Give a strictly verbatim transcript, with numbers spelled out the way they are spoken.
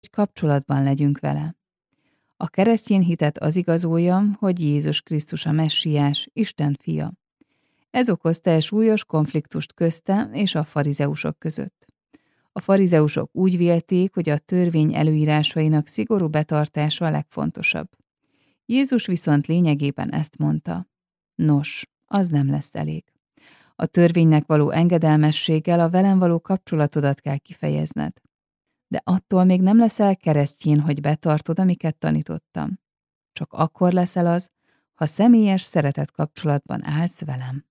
kapcsolatban legyünk vele. A keresztény hitet az igazolja, hogy Jézus Krisztus a Messiás, Isten fia. Ez okozta el súlyos konfliktust közte és a farizeusok között. A farizeusok úgy vélték, hogy a törvény előírásainak szigorú betartása a legfontosabb. Jézus viszont lényegében ezt mondta. Nos, az nem lesz elég. A törvénynek való engedelmességgel a velem való kapcsolatodat kell kifejezned. De attól még nem leszel keresztjén, hogy betartod, amiket tanítottam. Csak akkor leszel az, ha személyes szeretet kapcsolatban állsz velem.